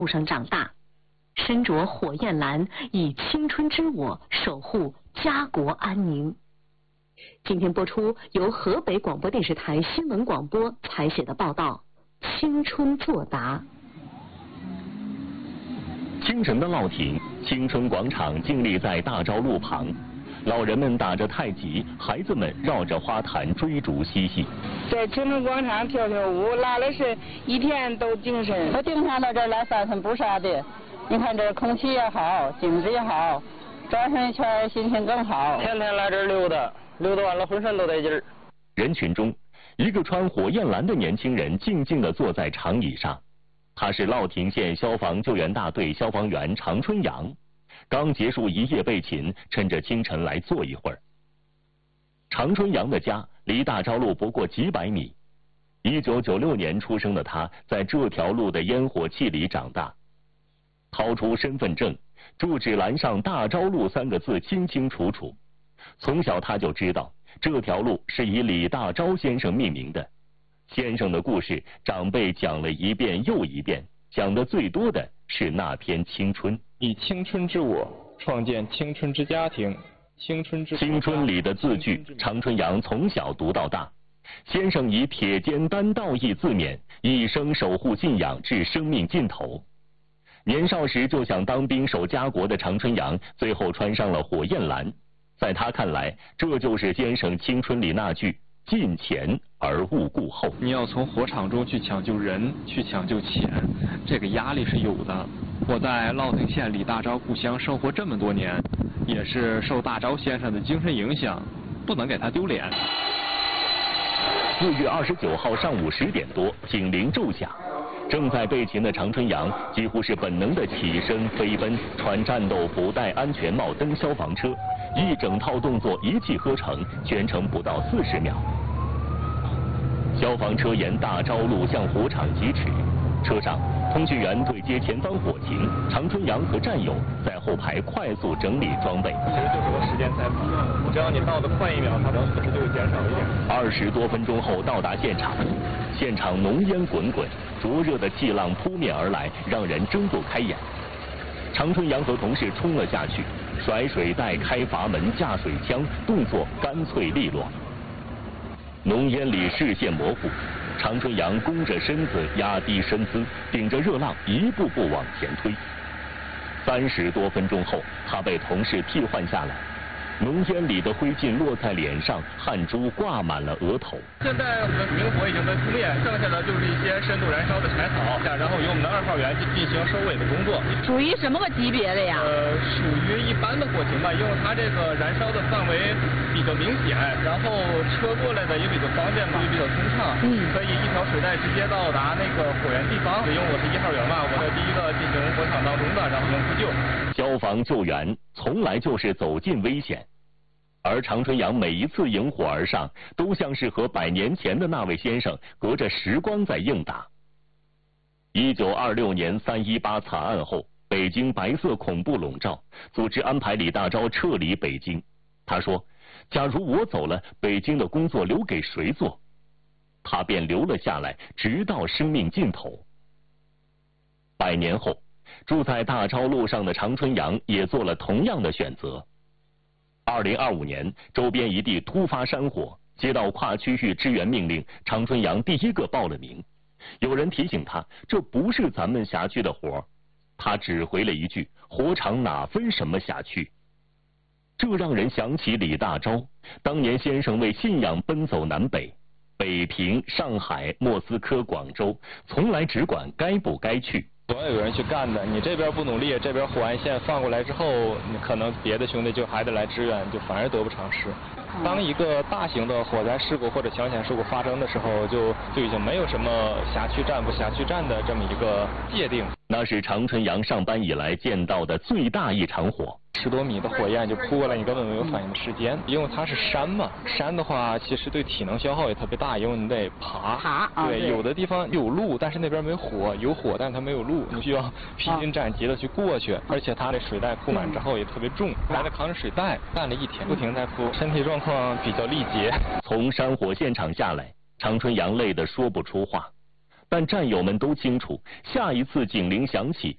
路上长大，身着火焰蓝，以青春之我守护家国安宁。今天播出由河北广播电视台新闻广播采写的报道《青春作答》。 清晨的乐亭，青春广场静立在大昭路旁，老人们打着太极，孩子们绕着花坛追逐嬉戏。 在青春广场跳跳舞，拉的是一天都精神。 我经常到这儿来散散步啥的，你看这空气也好，景致也好，转上一圈心情更好。 天天来这儿溜达完了浑身都带劲儿。 人群中，一个穿火焰蓝的年轻人静静地坐在长椅上，他是乐亭县消防救援大队消防员常春阳。刚结束一夜备勤，趁着清晨来坐一会儿。常春阳的家离大昭路不过几百米。1996年出生的他，在这条路的烟火气里长大。掏出身份证，住址栏上大昭路3个字清清楚楚。从小他就知道，这条路是以李大钊先生命名的。先生的故事，长辈讲了一遍又一遍，讲的最多的是那篇青春。 以青春之我创建青春之家庭，青春里的字句，常春阳从小读到大。先生以铁肩担道义自勉，一生守护信仰至生命尽头。年少时就想当兵守家国的常春阳，最后穿上了火焰蓝。在他看来，这就是先生青春里那句尽前而勿顾后。 你要从火场中去抢救人，去抢救钱，这个压力是有的。我在乐亭县李大钊故乡生活这么多年，也是受大钊先生的精神影响，不能给他丢脸。 4月29号上午10点多，警铃骤响，正在备勤的常春阳几乎是本能的起身飞奔，穿战斗服、戴安全帽登消防车，一整套动作一气呵成，全程不到40秒。消防车沿大昭路向火场疾驰，车上通讯员对接前方火情，常春阳和战友在后排快速整理装备。 其实就是个时间赛跑，只要你倒得快1秒，它的损失就会减少一点。 20多分钟后到达现场，现场浓烟滚滚，灼热的气浪扑面而来，让人睁不开眼。常春阳和同事冲了下去，甩水袋、开阀门、架水枪，动作干脆利落。浓烟里视线模糊，常春阳弓着身子，压低身姿，顶着热浪一步步往前推。30多分钟后，他被同事替换下来。浓烟里的灰烬落在脸上，汗珠挂满了额头。 现在我们明火已经被扑灭，剩下的就是一些深度燃烧的柴草，然后由我们的2号员进行收尾的工作。 属于什么个级别的呀？ 属于一般的火情吧，因为它这个燃烧的范围比较明显，然后车过来的也比较方便嘛，也比较通畅。可以一条水带直接到达那个火源地方。因为我是1号员嘛，我是第一个进行火场当中的，然后用呼救。 消防救援从来就是走进危险。而常春阳每一次迎火而上，都像是和100年前的那位先生隔着时光在应答。1926年318惨案后，北京白色恐怖笼罩，组织安排李大钊撤离北京。他说：“假如我走了，北京的工作留给谁做？”他便留了下来，直到生命尽头。100年后，住在大昭路上的常春阳也做了同样的选择。2025年，周边一地突发山火，接到跨区域支援命令，常春阳第一个报了名。有人提醒他，这不是咱们辖区的活，他只回了一句：“火场哪分什么辖区？”这让人想起李大钊，当年先生为信仰奔走南北，北平、上海、莫斯科、广州，从来只管该不该去。 总有人去干的，你这边不努力，这边火完线放过来之后，你可能别的兄弟就还得来支援，就反而得不偿失。当一个大型的火灾事故或者抢险事故发生的时候，就已经没有什么辖区战不辖区战的这么一个界定。 那是常春阳上班以来见到的最大一场火。 10多米的火焰就扑过来，你根本没有反应的时间，因为它是山嘛。山的话，其实对体能消耗也特别大，因为你得爬。对，有的地方有路，但是那边没火；有火，但是它没有路，你需要披荆斩棘的去过去。而且它的水袋铺满之后也特别重，还得扛着水袋，干了1天，不停在铺，身体状况比较力竭。 从山火现场下来，常春阳累得说不出话。但战友们都清楚，下一次警铃响起，